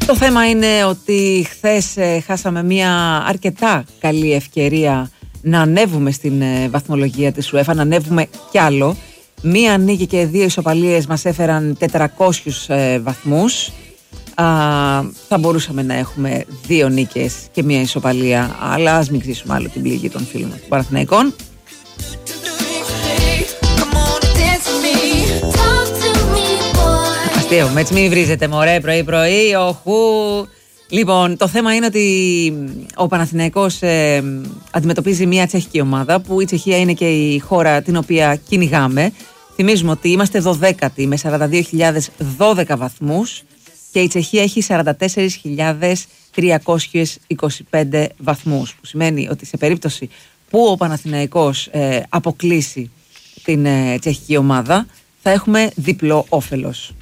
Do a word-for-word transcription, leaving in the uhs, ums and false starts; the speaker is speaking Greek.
Το θέμα είναι ότι χθες ε, χάσαμε μια αρκετά καλή ευκαιρία να ανέβουμε στην ε, βαθμολογία της UEFA, να ανέβουμε κι άλλο. Μία νίκη και δύο ισοπαλίες μας έφεραν τετρακόσιους ε, βαθμούς. Α, θα μπορούσαμε να έχουμε δύο νίκες και μία ισοπαλία, αλλά ας μην ξύσουμε άλλο την πληγή των φίλων των Παναθηναϊκών. Αστείο, έτσι μην βρίζετε μωρέ πρωί πρωί, οχού. Λοιπόν, το θέμα είναι ότι ο Παναθηναϊκός ε, αντιμετωπίζει μια τσεχική ομάδα, που η Τσεχία είναι και η χώρα την οποία κυνηγάμε. Θυμίζουμε ότι είμαστε δωδέκατοι με σαράντα δύο χιλιάδες δώδεκα βαθμούς και η Τσεχία έχει σαράντα τέσσερις χιλιάδες τριακόσιους είκοσι πέντε βαθμούς, που σημαίνει ότι σε περίπτωση που ο Παναθηναϊκός ε, αποκλείσει την ε, τσεχική ομάδα θα έχουμε διπλό όφελος.